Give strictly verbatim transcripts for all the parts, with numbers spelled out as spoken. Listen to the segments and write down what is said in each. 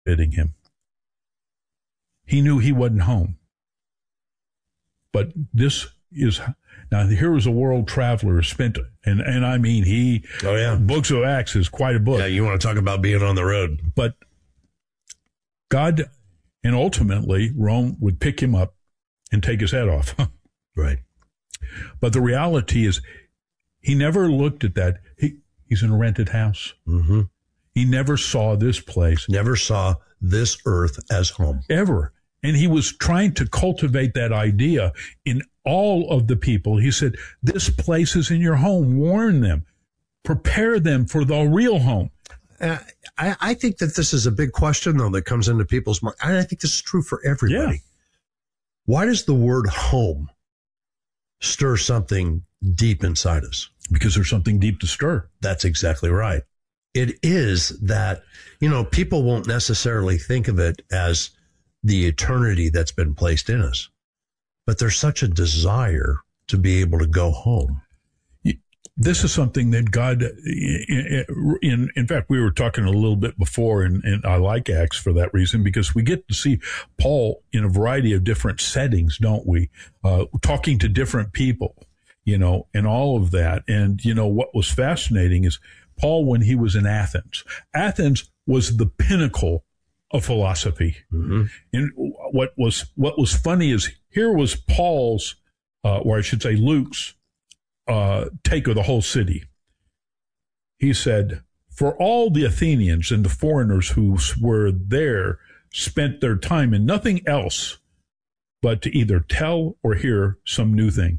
hitting him. He knew he wasn't home. But this is, now here was a world traveler spent, and, and I mean, he, oh yeah, Books of Acts is quite a book. Yeah, you want to talk about being on the road. But God, and ultimately, Rome would pick him up and take his head off. Right. But the reality is, he never looked at that. He, he's in a rented house. Mm-hmm. He never saw this place. Never saw this earth as home. Ever. And he was trying to cultivate that idea in all of the people. He said, this place is in your home. Warn them. Prepare them for the real home. Uh, I, I think that this is a big question, though, that comes into people's mind. I think this is true for everybody. Yeah. Why does the word home stir something deep inside us? Because there's something deep to stir. That's exactly right. It is that, you know, people won't necessarily think of it as the eternity that's been placed in us, but there's such a desire to be able to go home. This is something that God, in in fact, we were talking a little bit before, and, and I like Acts for that reason, because we get to see Paul in a variety of different settings, don't we? Uh, talking to different people, you know, and all of that. And, you know, what was fascinating is Paul, when he was in Athens, Athens was the pinnacle of philosophy. Mm-hmm. And what was, what was funny is here was Paul's, uh, or I should say Luke's, uh, take of the whole city. He said, for all the Athenians and the foreigners who were there spent their time in nothing else but to either tell or hear some new thing.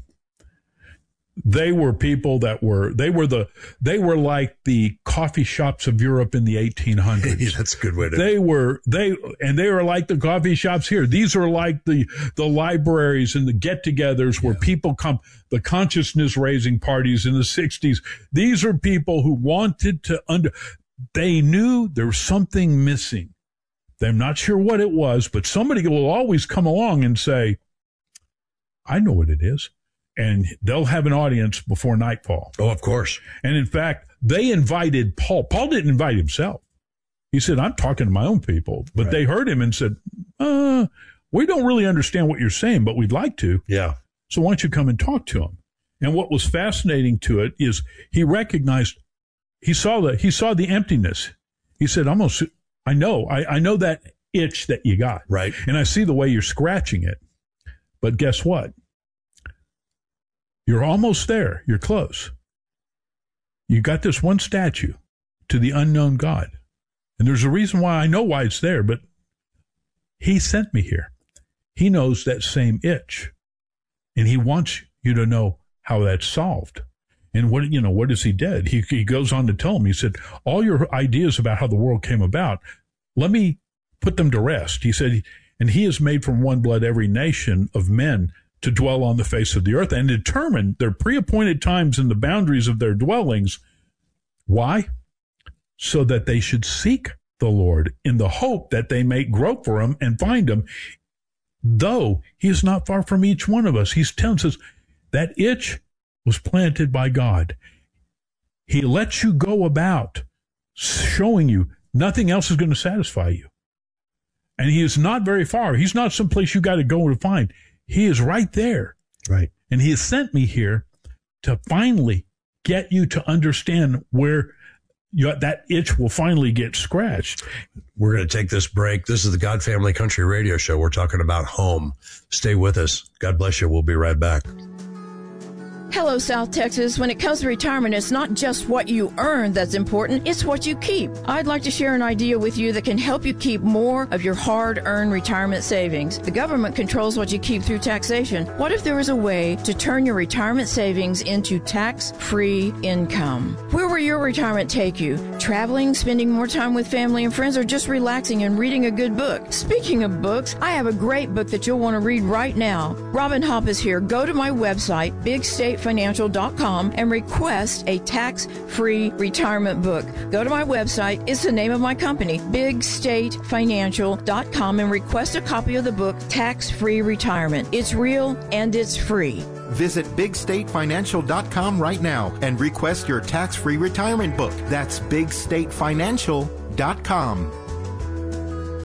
They were people that were, they were the, they were like the coffee shops of Europe in the eighteen hundreds. That's a good way to. They were, they, and they were like the coffee shops here. These are like the, the libraries and the get-togethers where yeah. people come, the consciousness raising parties in the sixties. These are people who wanted to under, they knew there was something missing. They're not sure what it was, but somebody will always come along and say, I know what it is. And they'll have an audience before nightfall. Oh, of course. And in fact, they invited Paul. Paul didn't invite himself. He said, I'm talking to my own people. But right. they heard him and said, uh, we don't really understand what you're saying, but we'd like to. Yeah. So why don't you come and talk to him? And what was fascinating to it is he recognized, he saw the, he saw the emptiness. He said, almost, I know, I, I know that itch that you got. Right. And I see the way you're scratching it. But guess what? You're almost there. You're close. You got this one statue to the unknown God. And there's a reason why I know why it's there, but he sent me here. He knows that same itch. And he wants you to know how that's solved. And what, you know, what has he did? He, he goes on to tell him, he said, all your ideas about how the world came about, let me put them to rest. He said, and he has made from one blood every nation of men to dwell on the face of the earth and determine their pre-appointed times and the boundaries of their dwellings. Why? So that they should seek the Lord in the hope that they may grope for him and find him, though he is not far from each one of us. He's telling us that itch was planted by God. He lets you go about showing you nothing else is going to satisfy you. And he is not very far. He's not someplace you got to go to find. He is right there. Right. And he has sent me here to finally get you to understand where you, that itch will finally get scratched. We're going to take this break. This is the God Family Country Radio Show. We're talking about home. Stay with us. God bless you. We'll be right back. Hello, South Texas. When it comes to retirement, it's not just what you earn that's important, it's what you keep. I'd like to share an idea with you that can help you keep more of your hard-earned retirement savings. The government controls what you keep through taxation. What if there was a way to turn your retirement savings into tax-free income? Where will your retirement take you? Traveling, spending more time with family and friends, or just relaxing and reading a good book? Speaking of books, I have a great book that you'll want to read right now. Robin Hopp is here. Go to my website, big state financial dot com, and request a tax-free retirement book. Go to my website. It's the name of my company, big state financial dot com, and request a copy of the book, Tax-Free Retirement. It's real and it's free. Visit big state financial dot com right now and request your tax-free retirement book. That's big state financial dot com.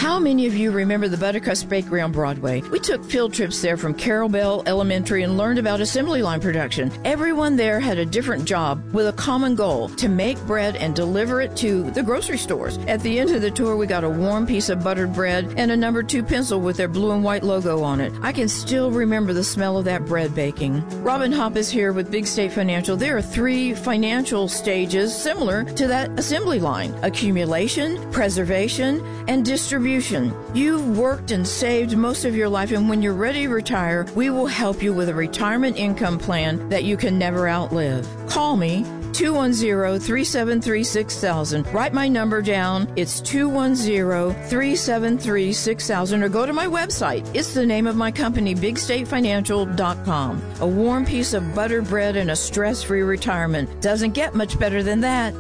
How many of you remember the Buttercups Bakery on Broadway? We took field trips there from Carroll Bell Elementary and learned about assembly line production. Everyone there had a different job with a common goal, to make bread and deliver it to the grocery stores. At the end of the tour, we got a warm piece of buttered bread and a number two pencil with their blue and white logo on it. I can still remember the smell of that bread baking. Robin Hopp is here with Big State Financial. There are three financial stages similar to that assembly line: accumulation, preservation, and distribution. You've worked and saved most of your life, and when you're ready to retire, we will help you with a retirement income plan that you can never outlive. Call me, two one zero, three seven three, six thousand. Write my number down. It's two one zero, three seven three, six thousand, or go to my website. It's the name of my company, big state financial dot com. A warm piece of buttered bread and a stress-free retirement. Doesn't get much better than that.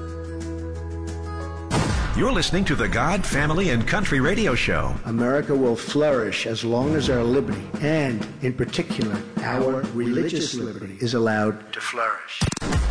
You're listening to the God, Family, and Country Radio Show. America will flourish as long as our liberty, and in particular, our religious liberty, is allowed to flourish.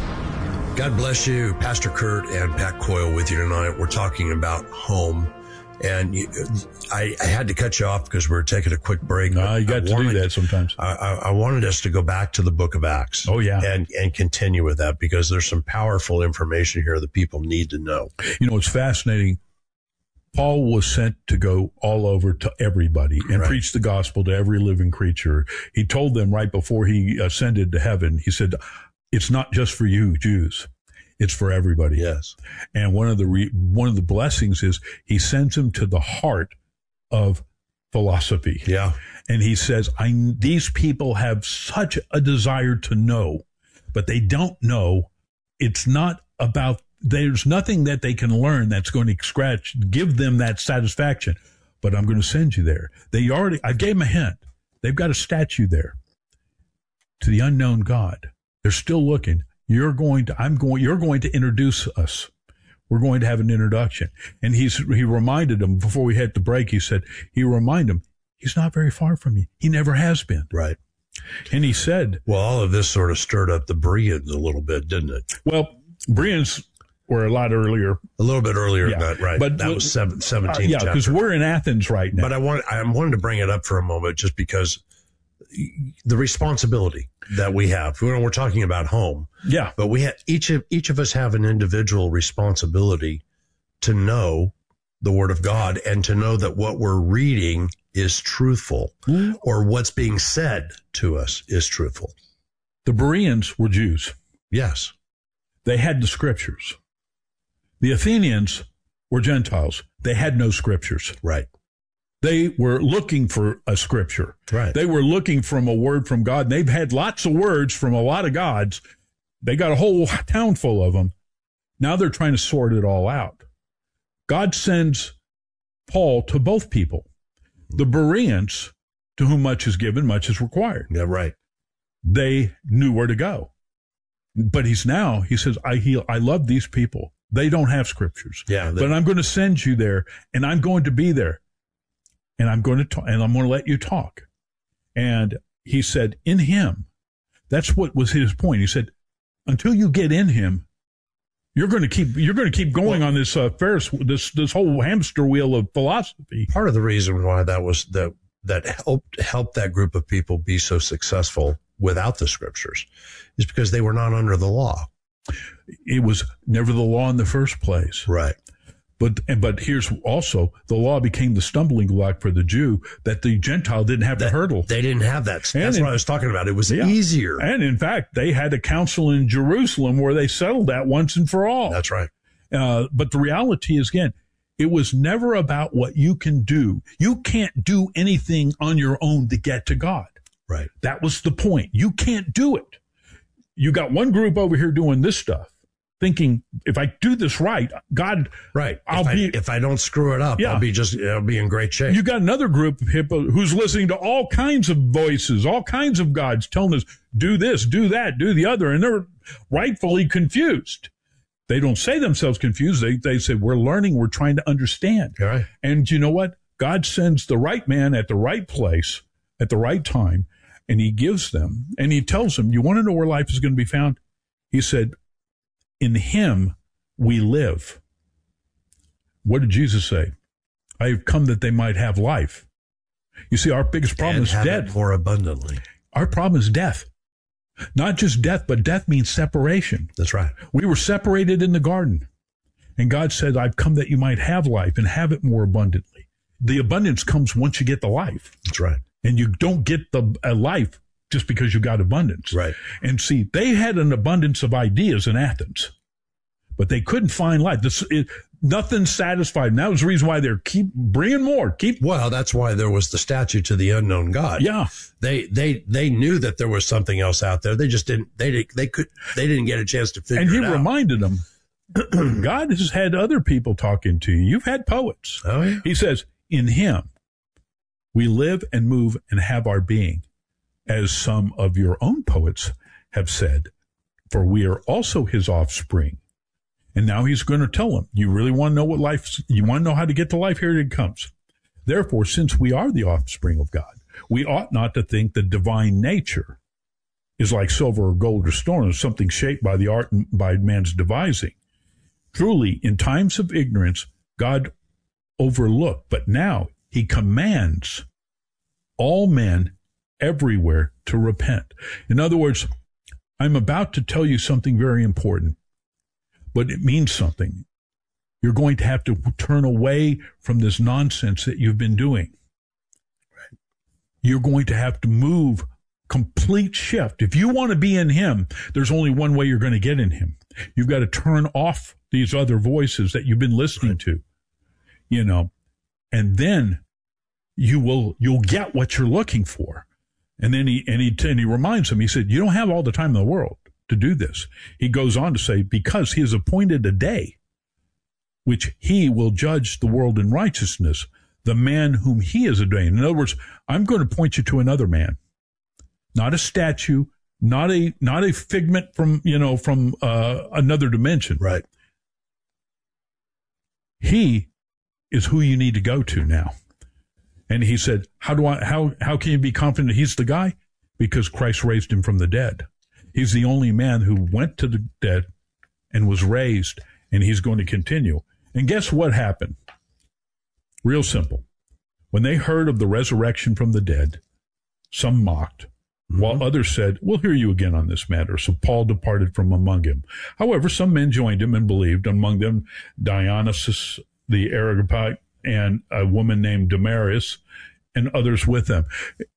God bless you. Pastor Kurt and Pat Coyle with you tonight. We're talking about home. And you, I, I had to cut you off because we were taking a quick break. No, you got I to wanted, do that sometimes. I, I, I wanted us to go back to the book of Acts. Oh, yeah. And, and continue with that, because there's some powerful information here that people need to know. You know, it's fascinating. Paul was sent to go all over to everybody and right. preach the gospel to every living creature. He told them right before he ascended to heaven, he said, it's not just for you, Jews. It's for everybody. Yes. And one of the re- one of the blessings is he sends them to the heart of philosophy. Yeah. And he says, I, these people have such a desire to know, but they don't know. It's not about, there's nothing that they can learn that's going to scratch, give them that satisfaction. But I'm going to send you there. They already, I gave them a hint. They've got a statue there to the unknown God. They're still looking. You're going to, I'm going, you're going to introduce us. We're going to have an introduction. And he's, he reminded them before we had to break, he said, he reminded them, he's not very far from you. He never has been. Right. And he said, well, all of this sort of stirred up the Bereans a little bit, didn't it? Well, Bereans were a lot earlier. A little bit earlier yeah. than that, right. But that was seven, seventeenth uh, yeah, because we're in Athens right now. But I want, I wanted to bring it up for a moment just because the responsibility that we have, you know, we're talking about home. Yeah. But we have, each of, each of us have an individual responsibility to know the Word of God and to know that what we're reading is truthful, mm. or what's being said to us is truthful. The Bereans were Jews. Yes. They had the scriptures. The Athenians were Gentiles. They had no scriptures. Right. They were looking for a scripture. Right. They were looking from a word from God. And they've had lots of words from a lot of gods. They got a whole town full of them. Now they're trying to sort it all out. God sends Paul to both people. The Bereans, to whom much is given, much is required. Yeah, right. They knew where to go. But he's now, he says, I heal, I love these people. They don't have scriptures. Yeah. They, but I'm going to send you there, and I'm going to be there. And I'm going to talk, and I'm going to let you talk. And he said, in him, that's what was his point. He said, until you get in him, you're going to keep, you're going to keep going well, on this uh, Ferris, this, this whole hamster wheel of philosophy. Part of the reason why that was that, that helped, helped that group of people be so successful without the scriptures is because they were not under the law. It was never the law in the first place. Right. But but here's also, the law became the stumbling block for the Jew that the Gentile didn't have that, to hurdle. They didn't have that. That's and what in, I was talking about. It was yeah. easier. And in fact, they had a council in Jerusalem where they settled that once and for all. That's right. Uh, but the reality is, again, it was never about what you can do. You can't do anything on your own to get to God. Right. That was the point. You can't do it. You got one group over here doing this stuff, thinking, if I do this right, God, right. I'll if I, be, if I don't screw it up, yeah. I'll be just, I'll be in great shape. You got another group of hippo who's listening to all kinds of voices, all kinds of gods telling us, do this, do that, do the other. And they're rightfully confused. They don't say themselves confused. They, they say, we're learning, we're trying to understand. Right. And you know what? God sends the right man at the right place at the right time. And he gives them, and he tells them, you want to know where life is going to be found? He said, in him we live. What did Jesus say? I have come that they might have life. You see, our biggest problem and is have death. it more abundantly. Our problem is death. Not just death, but death means separation. That's right. We were separated in the garden. And God said, I've come that you might have life and have it more abundantly. The abundance comes once you get the life. That's right. And you don't get the a life just because you got abundance. Right. And see, they had an abundance of ideas in Athens, but they couldn't find life. This, it, nothing satisfied. And that was the reason why they're keep bringing more. Keep. Well, that's why there was the statue to the unknown God. Yeah. They, they, they knew that there was something else out there. They just didn't, they didn't, they could, they didn't get a chance to figure and he it out. reminded them, God has had other people talking to you. You've had poets. Oh, yeah. He says, in him, we live and move and have our being, as some of your own poets have said, for we are also his offspring. And now he's going to tell them, you really want to know what life, you want to know how to get to life? Here it comes. Therefore, since we are the offspring of God, we ought not to think the divine nature is like silver or gold or stone, or something shaped by the art and by man's devising. Truly, in times of ignorance, God overlooked, but now he commands all men everywhere to repent. In other words, I'm about to tell you something very important, but it means something. You're going to have to turn away from this nonsense that you've been doing. Right. You're going to have to move, complete shift. If you want to be in him, there's only one way you're going to get in him. You've got to turn off these other voices that you've been listening right. to, you know, and then you will, you'll get what you're looking for. And then he, and he, and he reminds him, he said, you don't have all the time in the world to do this. He goes on to say, because he has appointed a day which he will judge the world in righteousness, the man whom he has ordained. In other words, I'm going to point you to another man, not a statue, not a, not a figment from, you know, from, uh, another dimension. Right. He is who you need to go to now. And he said, how do I, how, how can you be confident he's the guy? Because Christ raised him from the dead. He's the only man who went to the dead and was raised, and he's going to continue. And guess what happened? Real simple. When they heard of the resurrection from the dead, some mocked, mm-hmm. while others said, we'll hear you again on this matter. So Paul departed from among him. However, some men joined him and believed, among them Dionysius the Areopagite, and a woman named Damaris, and others with them.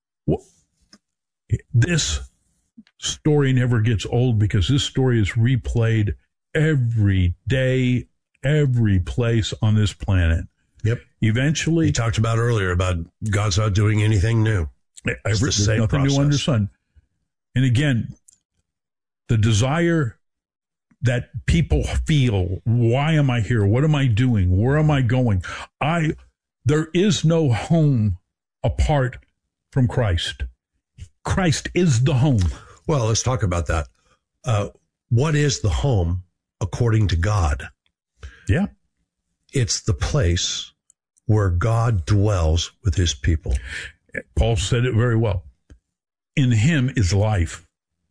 This story never gets old because this story is replayed every day, every place on this planet. Yep. Eventually, he talked about earlier about God's not doing anything new. It's the same nothing process. New under the sun. And again, the desire that people feel, why am I here? What am I doing? Where am I going? I, there is no home apart from Christ. Christ is the home. Well, let's talk about that. Uh, what is the home according to God? Yeah. It's the place where God dwells with his people. Paul said it very well. In him is life.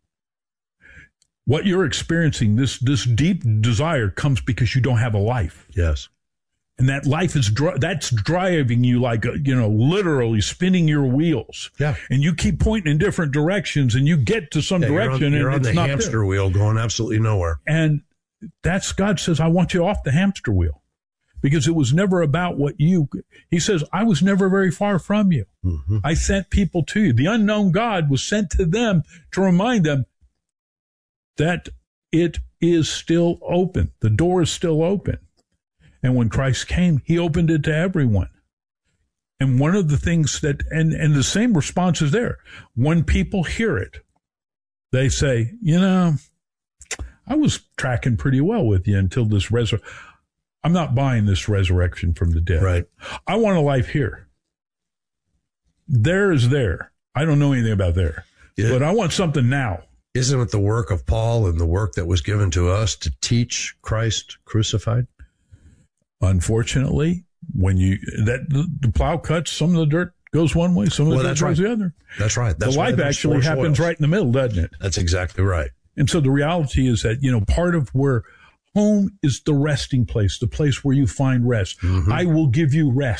What you're experiencing, this this deep desire, comes because you don't have a life. Yes. And that life is, that's driving you like, a, you know, literally spinning your wheels. Yeah. And you keep pointing in different directions and you get to some yeah, direction. You're on, you're and on it's the not hamster there. wheel going absolutely nowhere. And that's, God says, I want you off the hamster wheel. Because it was never about what you, he says, I was never very far from you. Mm-hmm. I sent people to you. The unknown God was sent to them to remind them that it is still open. The door is still open. And when Christ came, he opened it to everyone. And one of the things that, and, and the same response is there. When people hear it, they say, you know, I was tracking pretty well with you until this resurrection. I'm not buying this resurrection from the dead. Right. I want a life here. There is there. I don't know anything about there. Yeah. But I want something now. Isn't it the work of Paul and the work that was given to us to teach Christ crucified? Unfortunately, when you that the plow cuts, some of the dirt goes one way, some of the well, dirt that's goes right. the other. That's right. That's the life actually happens soils. Right in the middle, doesn't it? That's exactly right. And so the reality is that, you know, part of where home is the resting place, the place where you find rest. Mm-hmm. I will give you rest.